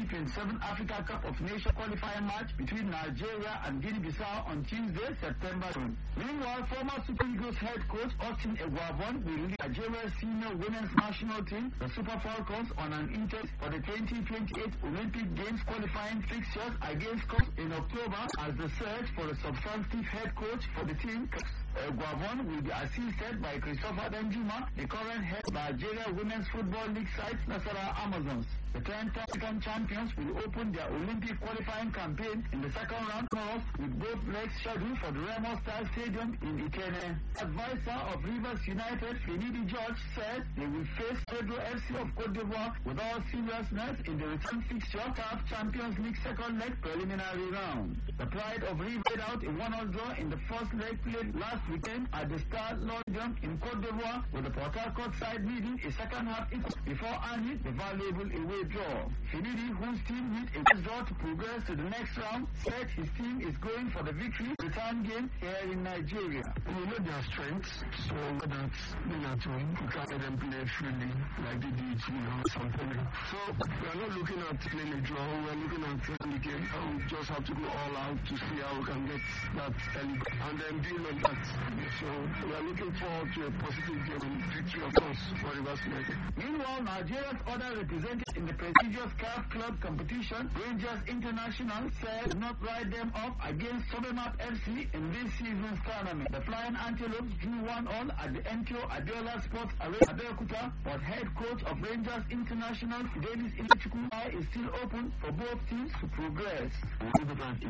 2027 Africa Cup of Nations qualifying match between Nigeria and Guinea-Bissau on Tuesday, September 2. Meanwhile, former Super Eagles head coach Austin Eguavoen will lead Nigeria's senior women's national team, the Super Falcons, on an interest for the 2028 Olympic Games qualifying fixtures against Coast in October as the search for a substantive head coach for the team. Eguavoen will be assisted by Christopher Danjuma, the current head of Nigeria Women's Football League side, Nasarawa Amazons. The 10th African champions will open their Olympic qualifying campaign in the second round tomorrow with both legs scheduled for the Remo Style Stadium in Ikene. Advisor of Rivers United, Finidi George, said they will face Pedro FC of Cote d'Ivoire with all seriousness in the return fixture CAF Champions League second leg preliminary round. The Pride of Rivers played out a 1-1 draw in the first leg played last weekend at the Stade London in Cote d'Ivoire, with the Port Harcourt side leading a second half before earning the valuable away draw. Finidi, whose team need a draw to progress to the next round, said his team is going for the victory return game here in Nigeria. We know their strengths, so that they are to let them play freely like they did, something. So we are not looking at playing a draw, we are looking at playing the game. We just have to go all out to see how we can get that early and then deal on that. So we are looking forward to a positive game victory, of course, for Rivers United. Meanwhile, Nigeria's other representative in the prestigious CAF club competition, Rangers International, said not write them up against Sobemat FC in this season's tournament. The Flying Antelopes drew 1-1 at the MTO Abiola Sports Arena, Abeokuta, but head coach of Rangers International, Fidelis Ilechukwu, is still open for both teams to progress. We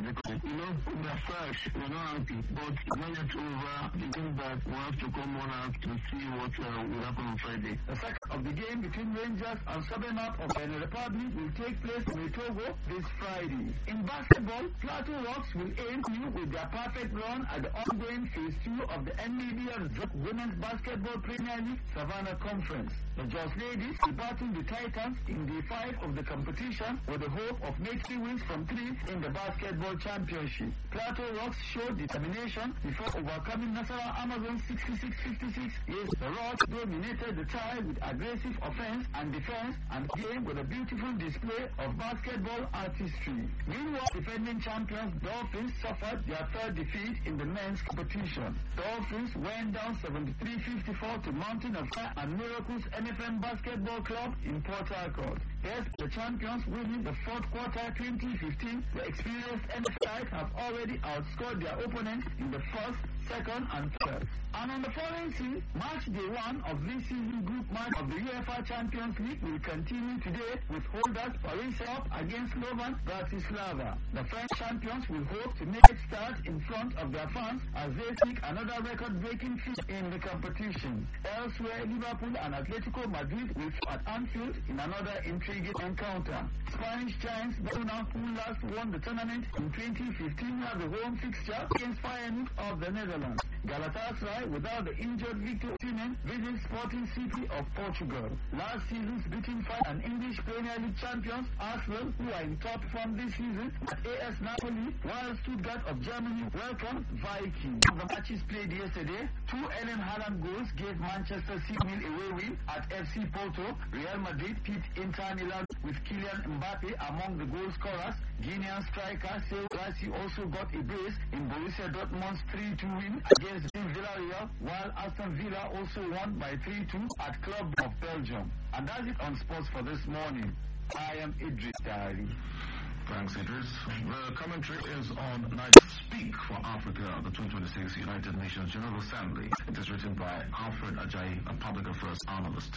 are fresh, we're not happy, but when it's over, the game that we have to come on out to see what will happen on Friday. The second of the game between Rangers and Sobemat of Benin Republic will take place in Togo this Friday. In basketball, Plateau Rocks will aim with their perfect run at the ongoing Phase 2 of the NBBL Women's Basketball Premier League Savannah Conference. The Jos Ladies will battle the Titans in Day 5 of the competition with the hope of making wins from 3 in the basketball championship. Plateau Rocks showed determination before overcoming Nasarawa Amazon 66-56. Yes, the Rocks dominated the tie with aggressive offense and defense and game with a beautiful display of basketball artistry. Meanwhile, defending champions Dolphins suffered their third defeat in the men's competition. Dolphins went down 73-54 to Mountain of Fire and Miracles NFM Basketball Club in Port Harcourt. Yes, the champions winning the fourth quarter 2015, the experienced NFL side have already outscored their opponents in the first, second and third. And on the following scene, match day 1 of this season group match of the UEFA Champions League will continue today with holders Paris up against Slovan Bratislava. The French champions will hope to make it start in front of their fans as they seek another record-breaking feat in the competition. Elsewhere, Liverpool and Atletico Madrid will at Anfield in another intriguing encounter. Spanish giants Barcelona, who last won the tournament in 2015, have the home fixture against Feyenoord of the Netherlands. Galatasaray, without the injured Victor Osimhen, visits Sporting CP of Portugal. Last season's beating fight and English Premier League champions Arsenal, who are in top form this season at AS Napoli, while Stuttgart of Germany welcomed Vikings. The matches played yesterday, 2 Erling Haaland goals gave Manchester City away win at FC Porto. Real Madrid beat Inter Milan with Kylian Mbappe among the goal scorers. Guinean striker Sekou Girassi also got a brace in Borussia Dortmund's 3-2 win against Villarreal, while Aston Villa also won by 3-2 at Club of Belgium. And that's it on sports for this morning. I am Idris Dari. Thanks, Idris. The commentary is on Night Speak for Africa, the 2026 United Nations General Assembly. It is written by Alfred Ajayi, a public affairs analyst.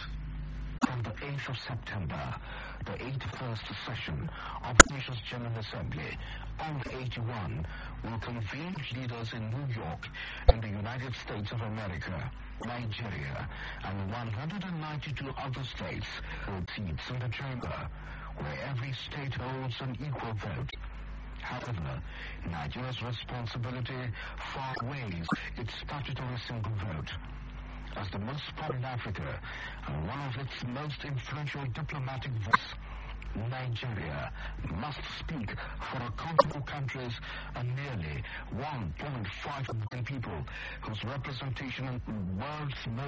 On the 8th of September, the 81st session of the Nations General Assembly of 81 will convene leaders in New York and the United States of America, Nigeria, and 192 other states hold seats in the chamber, where every state holds an equal vote. However, Nigeria's responsibility far outweighs its statutory single vote. As the most powerful in Africa and one of its most influential diplomatic voices, Nigeria must speak for a continental countries and nearly 1.5 billion people whose representation in the world's most